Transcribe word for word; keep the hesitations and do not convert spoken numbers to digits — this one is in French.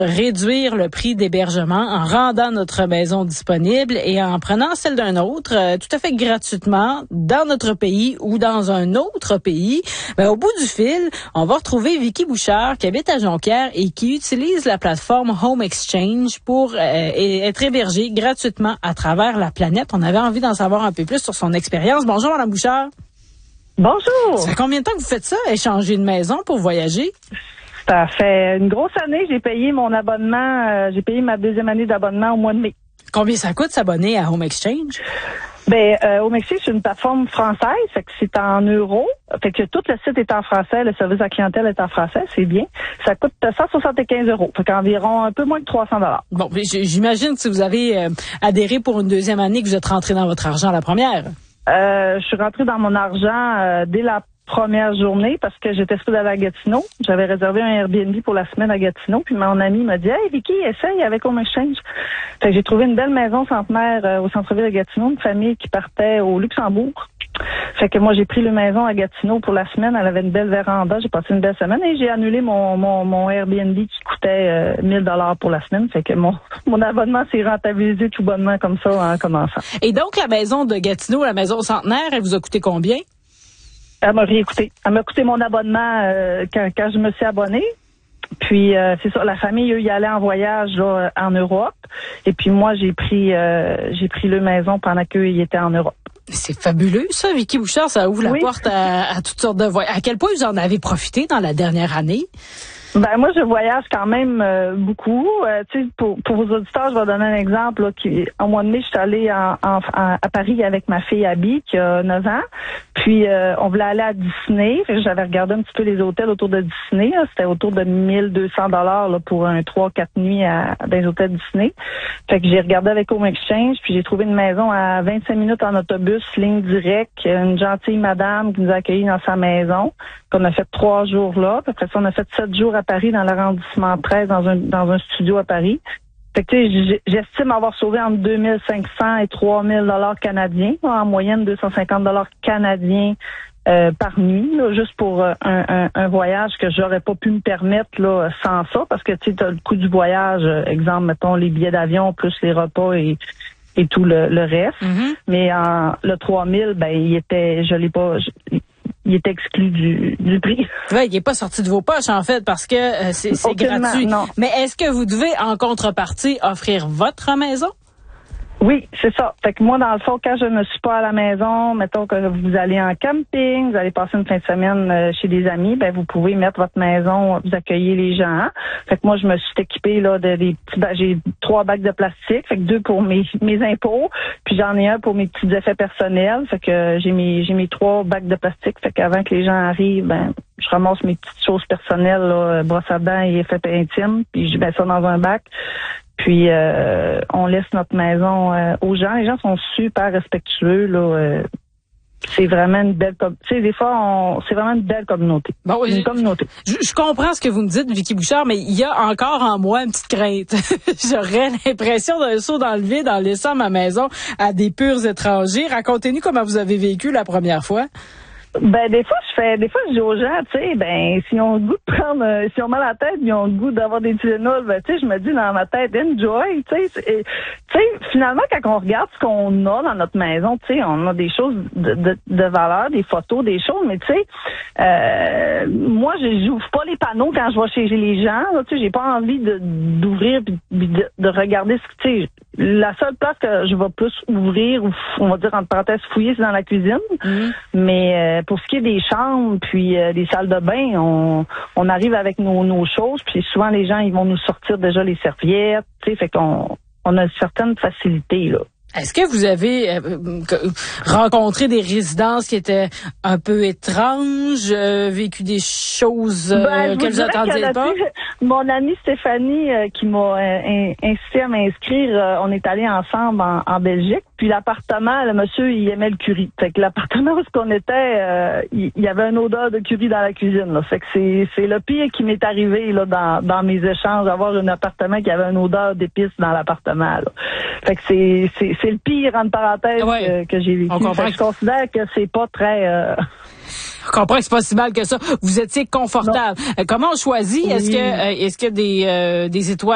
réduire le prix d'hébergement en rendant notre maison disponible et en prenant celle d'un autre euh, tout à fait gratuitement dans notre pays ou dans un autre pays. Ben, au bout du fil, on va retrouver Vicky Bouchard qui habite à Jonquière et qui utilise la plateforme Home Exchange pour euh, être hébergée gratuitement à travers la planète. On avait envie d'en savoir un peu plus sur son expérience. Bonjour, Madame Bouchard. Bonjour. Ça fait combien de temps que vous faites ça, échanger une maison pour voyager? Ça fait une grosse année. J'ai payé mon abonnement. Euh, j'ai payé ma deuxième année d'abonnement au mois de mai. Combien ça coûte s'abonner à Home Exchange? Ben, euh, Home Exchange, c'est une plateforme française. Fait que c'est en euros. Fait que tout le site est en français. Le service à la clientèle est en français. C'est bien. Ça coûte cent soixante-quinze euros. Fait qu'environ un peu moins de trois cents dollars. Bon, j'imagine que si vous avez euh, adhéré pour une deuxième année, que vous êtes rentré dans votre argent la première. Euh, je suis rentrée dans mon argent euh, dès la première journée parce que j'étais supposée aller à Gatineau. J'avais réservé un Airbnb pour la semaine à Gatineau. Puis mon ami m'a dit « Hey Vicky, essaye avec Home Exchange ». Fait que j'ai trouvé une belle maison centenaire euh, au centre-ville de Gatineau, une famille qui partait au Luxembourg. Fait que moi, j'ai pris le maison à Gatineau pour la semaine. Elle avait une belle véranda. J'ai passé une belle semaine et j'ai annulé mon mon, mon Airbnb qui coûtait euh, mille dollars pour la semaine. Fait que mon mon abonnement s'est rentabilisé tout bonnement comme ça en commençant. Et donc, la maison de Gatineau, la maison centenaire, elle vous a coûté combien? Elle m'a rien coûté. Elle m'a coûté mon abonnement euh, quand, quand je me suis abonnée. Puis euh, c'est ça, la famille, eux, y allaient en voyage là, en Europe. Et puis moi, j'ai pris euh, j'ai pris le maison pendant qu'eux, ils étaient en Europe. C'est fabuleux, ça, Vicky Bouchard. Ça ouvre la oui. porte à, à toutes sortes de voyages. À quel point vous en avez profité dans la dernière année? Ben moi, je voyage quand même euh, beaucoup. Euh, tu sais, pour, pour vos auditeurs, je vais donner un exemple. Là, qui, en mois de mai, je suis allée en, en, en, à Paris avec ma fille Abby, qui a neuf ans. Puis, euh, on voulait aller à Disney. Fait que j'avais regardé un petit peu les hôtels autour de Disney. Là. C'était autour de mille deux cents dollars là, pour un trois quatre nuits à, dans les hôtels Disney. Fait que j'ai regardé avec Home Exchange, puis j'ai trouvé une maison à vingt-cinq minutes en autobus, ligne directe. Une gentille madame qui nous a accueillis dans sa maison. Qu'on a fait trois jours là. Puis après ça, on a fait sept jours à Paris, dans l'arrondissement treize, dans un dans un studio à Paris. Fait que tu sais, j'estime avoir sauvé entre deux mille cinq cents et trois mille dollars canadiens, en moyenne deux cent cinquante dollars canadiens euh, par nuit, là, juste pour euh, un, un, un voyage que j'aurais pas pu me permettre là sans ça, parce que tu sais, t'as le coût du voyage, euh, exemple, mettons les billets d'avion plus les repas et et tout le, le reste. Mm-hmm. Mais en le trois mille, ben il était, je l'ai pas. Je, il est exclu du, du prix. Oui, il n'est pas sorti de vos poches, en fait, parce que euh, c'est, c'est gratuit. Non. Mais est-ce que vous devez, en contrepartie, offrir votre maison? Oui, c'est ça. Fait que moi, dans le fond, quand je ne suis pas à la maison, mettons que vous allez en camping, vous allez passer une fin de semaine euh, chez des amis, ben vous pouvez mettre votre maison, vous accueillez les gens. Hein? Fait que moi, je me suis équipée là de des petits ba- j'ai trois bacs de plastique, fait que deux pour mes mes impôts, puis j'en ai un pour mes petits effets personnels. Fait que j'ai mes j'ai mes trois bacs de plastique. Fait qu'avant que les gens arrivent, ben je ramasse mes petites choses personnelles, là, brosse à dents et effets intimes, puis je mets ça dans un bac. Puis euh, on laisse notre maison euh, aux gens. Les gens sont super respectueux là. Euh, c'est vraiment une belle, tu sais, des fois, on, c'est vraiment une belle communauté. Bon, une je, communauté. Je, je comprends ce que vous me dites, Vicky Bouchard, mais il y a encore en moi une petite crainte. J'aurais l'impression d'un saut dans le vide en laissant ma maison à des purs étrangers. Racontez-nous comment vous avez vécu la première fois. Ben des fois je fais des fois je dis aux gens, tu sais, ben si on a le goût de prendre euh, si on mal à la tête, ils ont le goût d'avoir des Tylenol, ben tu sais, je me dis dans ma tête enjoy, tu sais, tu sais, finalement quand on regarde ce qu'on a dans notre maison, tu sais, on a des choses de, de, de valeur, des photos, des choses, mais tu sais, euh, moi je j'ouvre pas les panneaux quand je vais chez les gens, tu sais, j'ai pas envie de d'ouvrir puis de, de regarder ce que tu sais. La seule place que je vais plus ouvrir, ou on va dire entre parenthèses fouiller, c'est dans la cuisine. Mmh. Mais euh, pour ce qui est des chambres, puis euh, des salles de bain, on, on arrive avec nos, nos choses, puis souvent les gens ils vont nous sortir déjà les serviettes, tu sais, fait qu'on on a une certaine facilité là. Est-ce que vous avez euh, rencontré des résidences qui étaient un peu étranges, euh, vécu des choses euh, ben, que vous attendiez pas? Mon amie Stéphanie euh, qui m'a euh, incité à m'inscrire, euh, on est allés ensemble en, en Belgique. Puis l'appartement, le monsieur, il aimait le curry. Fait que l'appartement où on était, euh, il, il y avait une odeur de curry dans la cuisine. Là. Fait que c'est, c'est le pire qui m'est arrivé là dans, dans mes échanges, d'avoir un appartement qui avait une odeur d'épices dans l'appartement. Là. Fait que c'est, c'est, c'est le pire, entre parenthèses, ouais, que, que j'ai vécu. Fait que je considère que c'est pas très... Euh... Je comprends que c'est pas si mal que ça. Vous étiez confortable. Non. Comment on choisit? Oui. Est-ce que, est-ce que des, euh, des étoiles